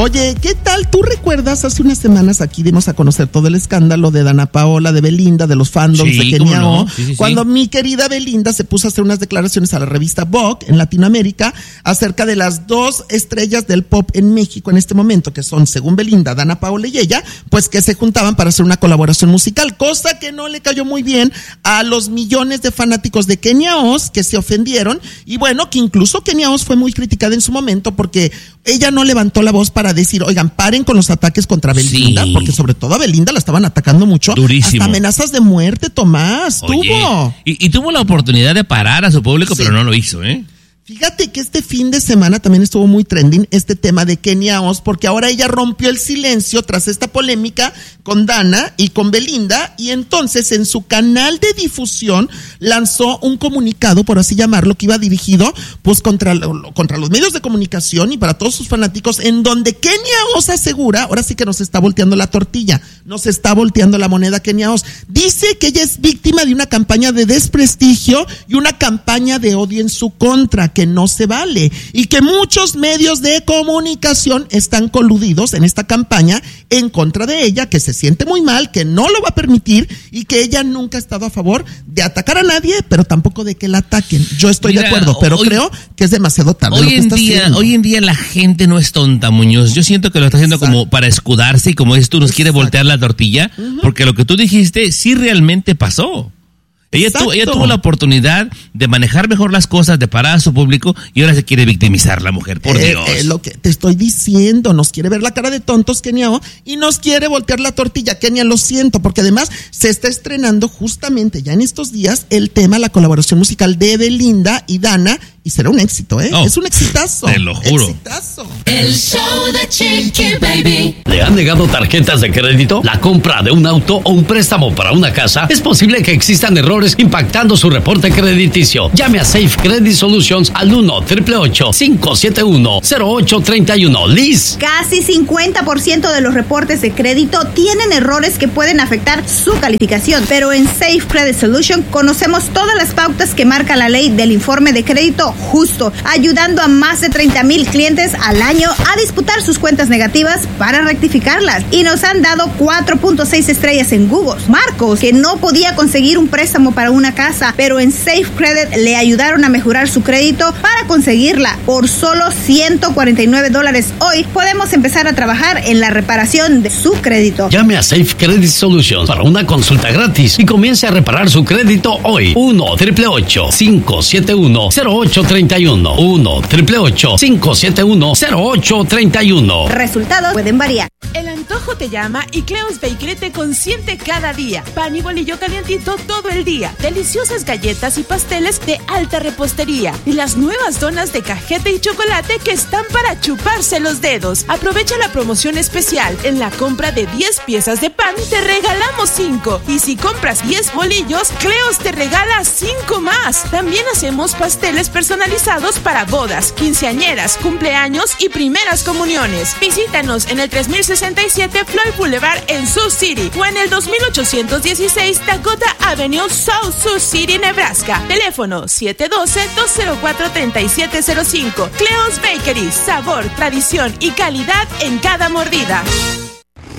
Oye, ¿qué tal? ¿Tú recuerdas? Hace unas semanas aquí dimos a conocer todo el escándalo de Dana Paola, de Belinda, de los fandoms de Kenia O. Cuando mi querida Belinda se puso a hacer unas declaraciones a la revista Vogue en Latinoamérica acerca de las dos estrellas del pop en México en este momento, que son, según Belinda, Dana Paola y ella, pues que se juntaban para hacer una colaboración musical, cosa que no le cayó muy bien a los millones de fanáticos de Kenia Os, que se ofendieron, y bueno, que incluso Kenia Os fue muy criticada en su momento porque ella no levantó la voz para decir, oigan, paren con los ataques contra Belinda, porque sobre todo a Belinda la estaban atacando mucho. Durísimo. Hasta amenazas de muerte, Tomás. Oye, tuvo. Y tuvo la oportunidad de parar a su público, pero no lo hizo, ¿eh? Fíjate que este fin de semana también estuvo muy trending este tema de Kenia Os, porque ahora ella rompió el silencio tras esta polémica con Dana y con Belinda, y entonces en su canal de difusión lanzó un comunicado, por así llamarlo, que iba dirigido pues contra los medios de comunicación y para todos sus fanáticos, en donde Kenia Os asegura, ahora sí que nos está volteando la tortilla, nos está volteando la moneda Kenia Os. Dice que ella es víctima de una campaña de desprestigio y una campaña de odio en su contra, que no se vale, y que muchos medios de comunicación están coludidos en esta campaña en contra de ella, que se siente muy mal, que no lo va a permitir y que ella nunca ha estado a favor de atacar a nadie, pero tampoco de que la ataquen. Yo estoy de acuerdo, pero creo que es demasiado tarde lo que está haciendo. Hoy en día la gente no es tonta, Muñoz. Yo siento que lo está haciendo como para escudarse y, como dices tú, nos quiere voltear la tortilla, porque lo que tú dijiste sí realmente pasó. Ella tuvo la oportunidad de manejar mejor las cosas, de parar a su público, y ahora se quiere victimizar la mujer, por Dios. Lo que te estoy diciendo, nos quiere ver la cara de tontos Kenia O y nos quiere voltear la tortilla. Kenia, lo siento, porque además se está estrenando justamente ya en estos días el tema, la colaboración musical de Belinda y Dana, y será un éxito, ¿eh? Es un exitazo. Te lo juro. Exitazo. El show de Chiqui Baby. ¿Le han negado tarjetas de crédito? ¿La compra de un auto o un préstamo para una casa? Es posible que existan errores impactando su reporte crediticio. Llame a Safe Credit Solutions al 1-888-571-0831. Liz. Casi 50% de los reportes de crédito tienen errores que pueden afectar su calificación, pero en Safe Credit Solutions conocemos todas las pautas que marca la ley del informe de crédito justo, ayudando a más de 30,000 clientes al año a disputar sus cuentas negativas para rectificarlas, y nos han dado 4.6 estrellas en Google. Marcos, que no podía conseguir un préstamo para una casa, pero en Safe Credit le ayudaron a mejorar su crédito para conseguirla por solo $149. Hoy podemos empezar a trabajar en la reparación de su crédito. Llame a Safe Credit Solutions para una consulta gratis y comience a reparar su crédito hoy. 1-888-571-0831. 1-888-571-0831. Resultados pueden variar. El antojo te llama y Cleo's Bakery te consiente cada día. Pan y bolillo calientito todo el día. Deliciosas galletas y pasteles de alta repostería. Y las nuevas donas de cajeta y chocolate que están para chuparse los dedos. Aprovecha la promoción especial. En la compra de 10 piezas de pan te regalamos 5. Y si compras 10 bolillos, Cleo's te regala 5 más. También hacemos pasteles personalizados para bodas, quinceañeras, cumpleaños y primeras comuniones. Visítanos en el 3067 Floyd Boulevard en Sioux City o en el 2816 Dakota Avenue, South Sioux City, Nebraska. Teléfono 712-204-3705. Cleo's Bakery, sabor, tradición y calidad en cada mordida.